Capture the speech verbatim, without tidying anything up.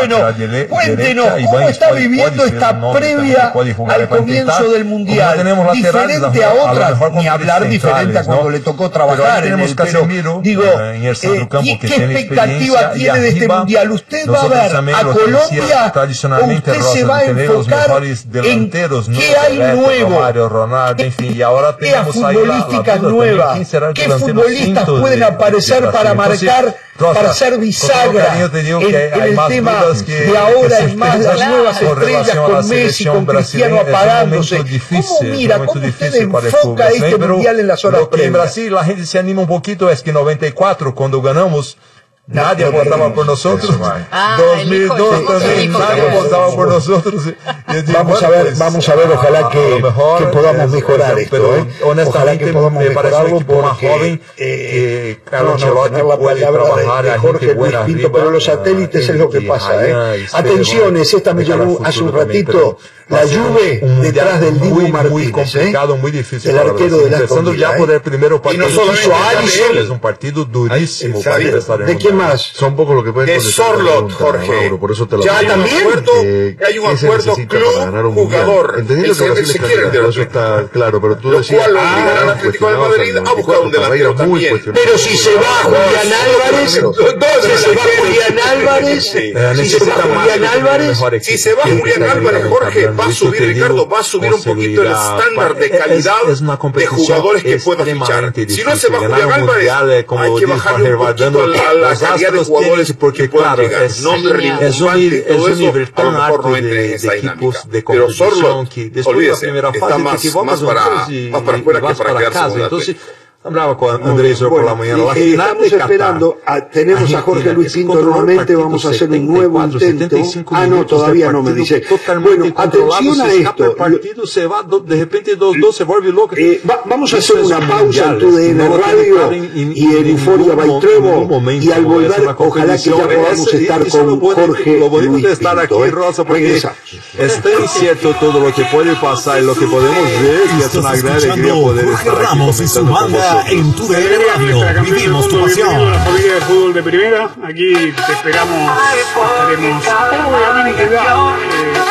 bueno, cuéntenos cómo está viviendo esta previa al comienzo del Mundial, diferente a otras, ni hablar diferente a cuando le tocó trabajar en el, pero digo, eh, ¿qué expectativa tiene de este Mundial? ¿Usted va a ver a Colombia o usted se va a enfocar en qué hay nuevo? ¿Qué futbolísticas nuevas? ¿Qué futbolistas pueden aparecer para marcar, para ser bisagra en, en el tema de ahora en más las nuevas estrellas con Messi, con Cristiano apagándose? ¿Cómo mira, cómo usted enfoca este Mundial en las horas previas? En Brasil la gente se anima un poquito, es que noventa y cuatro cuando ganamos nadie votaba por nosotros. Ah, dos mil dos también nadie votaba por nosotros. Vamos a ver, vamos a ver, ojalá que, que podamos mejorar esto. Pero ¿eh? honestamente me parece un equipo más joven que Carlo Ancelotti puede trabajar a gente buena arriba. Pero los satélites es lo que pasa. ¿eh? Atenciones, esta me llamó hace un ratito la Juve detrás del Dibu Martínez. Muy complicado, muy difícil. El arquero de la Empezando ya por el primero partido. Y no solo eso, Alisson. Es un partido durísimo para estar en ¿de quién más? Son poco lo que pueden de Sorlot, Jorge. Por eso te lo ya digo. también eh, hay un acuerdo club-jugador. Entendiendo que Brasil se quiere, eso está claro, pero tú decías, lo cual obligará al Atlético de Madrid a buscar un delantero también. Pero si se va Julián Álvarez, si se va Julián Álvarez, si se va Julián Álvarez, si se va Julián Álvarez, Jorge, va a subir, Ricardo, va a subir un poquito el estándar de calidad de jugadores que pueda fichar. Si no se va Julián Álvarez, hay que bajarle un poquito a la calidad de jugadores porque claro, es, no es, es un, es un nivel tan alto de, de equipos de competición que después de la primera fase más, te equivocas más para, y, más para y, afuera y vas que para, para casa. Entonces, hablaba con Andrés hoy por la mañana. La eh, estamos esperando, a, tenemos a Jorge Luis Pinto nuevamente, vamos a hacer un nuevo intento. Ah, no, todavía no me dice. Bueno, atención a esto. El partido se va, de repente dos dos se vuelve loco. Eh, va, vamos a hacer una pausa en tu D N Radio y en Euforia by Trevo, y al volver, ojalá que ya podamos estar con Jorge Lo bonito Luis de estar aquí, Pinto, ¿eh? Rosa, porque es tan incierto todo lo que puede pasar y lo que podemos ver, y es una gran alegría poder estar aquí comentando con vosotros. En tu D N Radio, vivimos tu pasión. La familia de fútbol de primera, aquí te esperamos, estaremos obviamente eh,